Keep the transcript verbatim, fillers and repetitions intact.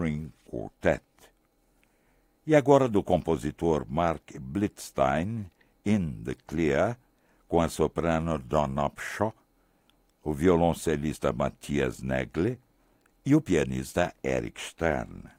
String Quartet. E agora do compositor Mark Blitzstein, In the Clear, com a soprano Dawn Upshaw, o violoncelista Matthias Nägle e o pianista Eric Stern.